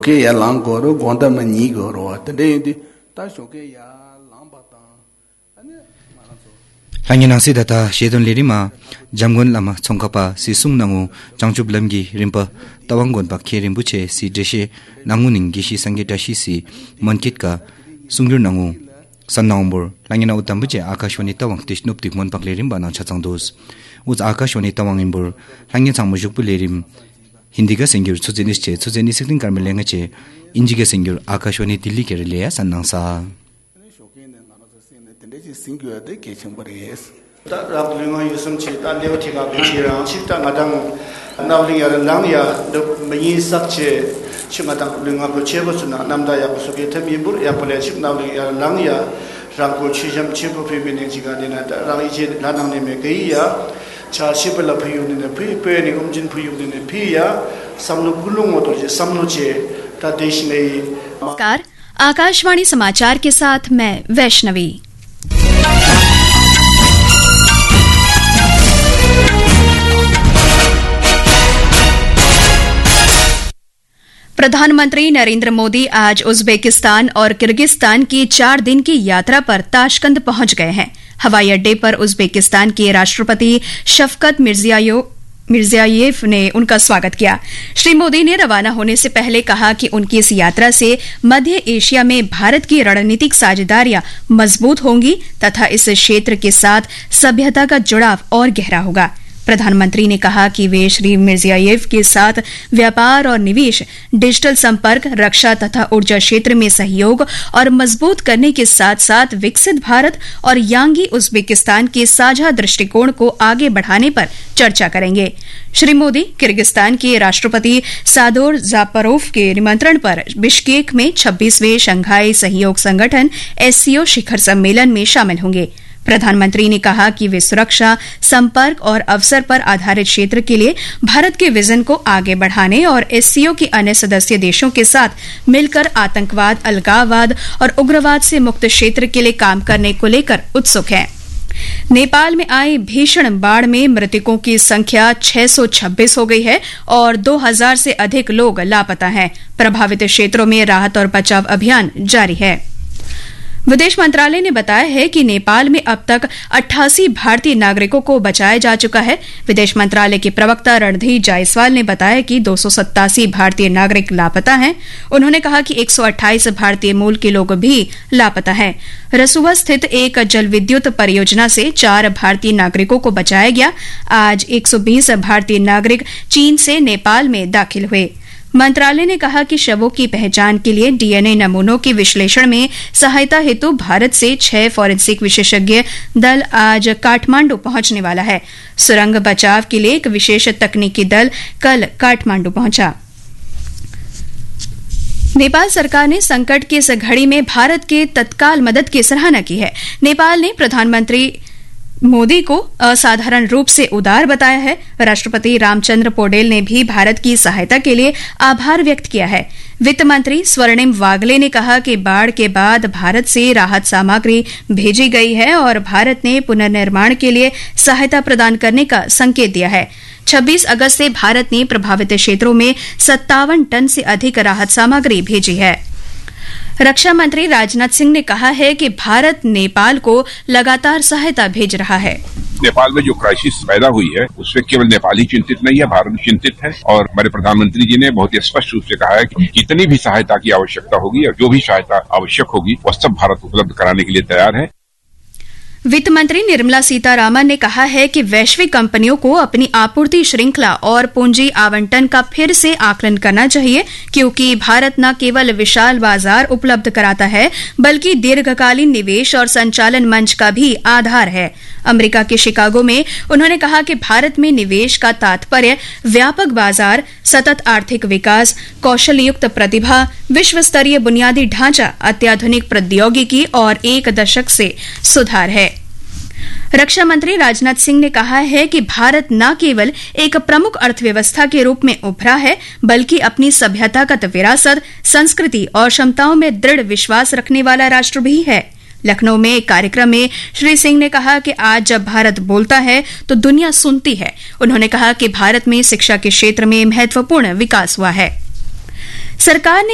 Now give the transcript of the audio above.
shoke ya lang goro gonda ma ni goro tade ta shoke ya lang bata Hanginang si data shedon lirima jamgon lama chongkapa si sung nangu changchub lamgi rimpa tawanggon pa khe rimbuche si deshe nangu ningi shi sangeta shi si monkit ka sungyur nangu sannaombor langina utambuche akashwani tawang tishnup tikmon pakle rimba na chachang dos uz akashwani tawang imbor langin changmujuk pulerim hindi ka singyur chujenis che chujeni sikting karmelenga che injiga singyur akashwani dilli kereleya sannangsa singular de kechambres da rablinga yusum chi da leo thiga bichi rang chi ta ngadang nawling ya lang ya de myi sak che chimadang linga bu che bu suna namda ya bu soge themi bur ya pole chi nawling ya lang ya rang ko chi jam chi bu phi ne ji ga ne na rang i che la nang ne me ge ya cha chi bu la phi yu ne phi pe ni jin phi yu ne phi ya samnu gulung mo to je samnu che ta desh ne नमस्कार आकाशवाणी समाचार के साथ मैं वैष्णवी। प्रधानमंत्री नरेंद्र मोदी आज Uzbekistan और Kyrgyzstan की 4 दिन की यात्रा पर ताशकंद पहुंच गए हैं। हवाई अड्डे पर उज्बेकिस्तान के राष्ट्रपति शफकत मिर्जियायेव ने उनका स्वागत किया। श्री मोदी ने रवाना होने से पहले कहा कि उनकी इस यात्रा से मध्य एशिया में भारत की रणनीतिक साझेदारियां मजबूत होंगी तथा इस क्षेत्र के साथ सभ्यता का जुड़ाव और गहरा होगा। प्रधानमंत्री ने कहा कि वे श्री मिर्जियायेव के साथ व्यापार और निवेश, डिजिटल संपर्क, रक्षा तथा ऊर्जा क्षेत्र में सहयोग और मजबूत करने के साथ साथ विकसित भारत और यांगी उज्बेकिस्तान के साझा दृष्टिकोण को आगे बढ़ाने पर चर्चा करेंगे। श्री मोदी किर्गिस्तान के राष्ट्रपति सादोर जापरोव के निमंत्रण पर बिश्केक में 26वें शंघाई सहयोग संगठन SCO शिखर सम्मेलन में शामिल होंगे। प्रधानमंत्री ने कहा कि वे सुरक्षा, संपर्क और अवसर पर आधारित क्षेत्र के लिए भारत के विजन को आगे बढ़ाने और SCO के अन्य सदस्य देशों के साथ मिलकर आतंकवाद, अलगाववाद और उग्रवाद से मुक्त क्षेत्र के लिए काम करने को लेकर उत्सुक हैं। नेपाल में आई भीषण बाढ़ में मृतकों की संख्या 626 हो गई है और 2000 से अधिक लोग लापता हैं। प्रभावित क्षेत्रों में राहत और बचाव अभियान जारी है। विदेश मंत्रालय ने बताया है कि नेपाल में अब तक 88 भारतीय नागरिकों को बचाया जा चुका है। विदेश मंत्रालय के प्रवक्ता रणधीर जायसवाल ने बताया कि 287 भारतीय नागरिक लापता हैं। उन्होंने कहा कि 128 भारतीय मूल के लोग भी लापता हैं। रसुआ स्थित एक जल विद्युत परियोजना से 4 भारतीय नागरिकों को बचाया गया। आज 120 भारतीय नागरिक चीन से नेपाल में दाखिल हुए। मंत्रालय ने कहा कि शवों की पहचान के लिए DNA नमूनों के विश्लेषण में सहायता हेतु भारत से 6 फॉरेंसिक विशेषज्ञ दल आज काठमांडू पहुंचने वाला है। सुरंग बचाव के लिए एक विशेष तकनीकी दल कल काठमांडू पहुंचा। नेपाल सरकार ने संकट की इस घड़ी में भारत के तत्काल मदद की सराहना की है। नेपाल ने प्रधानमंत्री मोदी को असाधारण रूप से उदार बताया है। राष्ट्रपति रामचंद्र पौडेल ने भी भारत की सहायता के लिए आभार व्यक्त किया है। वित्त मंत्री स्वर्णिम वागले ने कहा कि बाढ़ के बाद भारत से राहत सामग्री भेजी गई है और भारत ने पुनर्निर्माण के लिए सहायता प्रदान करने का संकेत दिया है। 26 अगस्त से भारत ने प्रभावित क्षेत्रों में 57 टन से अधिक राहत सामग्री भेजी है। रक्षा मंत्री राजनाथ सिंह ने कहा है कि भारत नेपाल को लगातार सहायता भेज रहा है। नेपाल में जो क्राइसिस पैदा हुई है उससे केवल नेपाल ही चिंतित नहीं है, भारत भी चिंतित है। और हमारे प्रधानमंत्री जी ने बहुत ही स्पष्ट रूप से कहा है कि जितनी भी सहायता की आवश्यकता होगी और जो भी सहायता आवश्यक होगी वह सब भारत उपलब्ध कराने के लिए तैयार है। वित्त मंत्री निर्मला सीतारामन ने कहा है कि वैश्विक कंपनियों को अपनी आपूर्ति श्रृंखला और पूंजी आवंटन का फिर से आकलन करना चाहिए, क्योंकि भारत न केवल विशाल बाजार उपलब्ध कराता है बल्कि दीर्घकालीन निवेश और संचालन मंच का भी आधार है। अमेरिका के शिकागो में उन्होंने कहा कि भारत में निवेश का तात्पर्य व्यापक बाजार, सतत आर्थिक विकास, कौशलयुक्त प्रतिभा, विश्व स्तरीय बुनियादी ढांचा, अत्याधुनिक प्रौद्योगिकी और 1 दशक से सुधार है। रक्षा मंत्री राजनाथ सिंह ने कहा है कि भारत न केवल एक प्रमुख अर्थव्यवस्था के रूप में उभरा है बल्कि अपनी सभ्यतागत विरासत, संस्कृति और क्षमताओं में दृढ़ विश्वास रखने वाला राष्ट्र भी है। लखनऊ में एक कार्यक्रम में श्री सिंह ने कहा कि आज जब भारत बोलता है तो दुनिया सुनती है। उन्होंने कहा कि भारत में शिक्षा के क्षेत्र में महत्वपूर्ण विकास हुआ है। सरकार ने